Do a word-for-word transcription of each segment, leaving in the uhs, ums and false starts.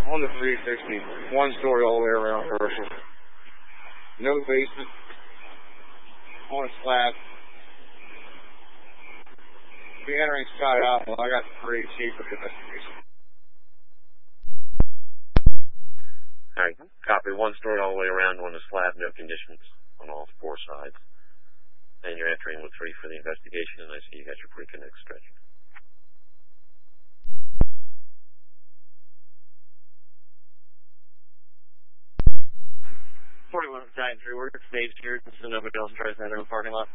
On the three sixty, one story all the way around commercial. No basement. On a slab. Be entering Sky Island. I got the pretty cheap for the investigation. Alright, copy. One story all the way around on the slab, no conditions on all four sides. And you're entering with three for the investigation, and I see you got your pre-connect stretch. forty-one Battalion three, we're staged here. This is nobody else tries to enter the parking lot.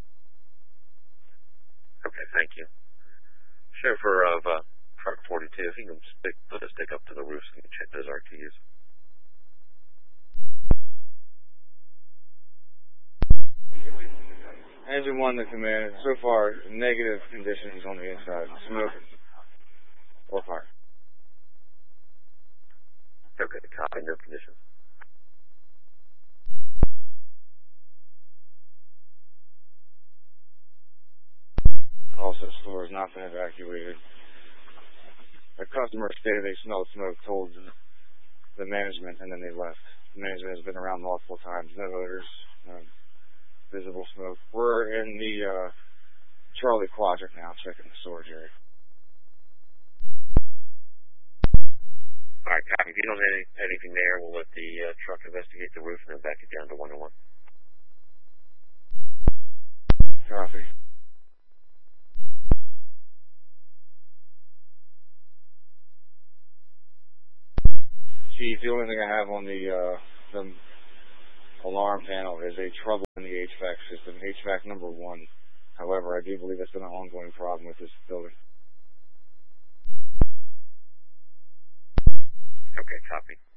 Okay, thank you. Chauffeur of uh, truck forty-two, if you can stick, put a stick up to the roof so you can check those R Ts. Engine one to command. So far, negative conditions on the inside. Smoke or fire. Okay, copy. No conditions. Also, store has not been evacuated. The customer stated they smelled smoke, told the management, and then they left. The management has been around multiple times. No odors, no visible smoke. We're in the uh, Charlie Quadrant now, checking the storage area. All right, copy. If you don't have any, anything there, we'll let the uh, truck investigate the roof and then back it down to one oh one. Copy. Chief, the only thing I have on the, uh, the alarm panel is a trouble in the H V A C system, H V A C number one. However, I do believe it's been an ongoing problem with this building. Okay, copy.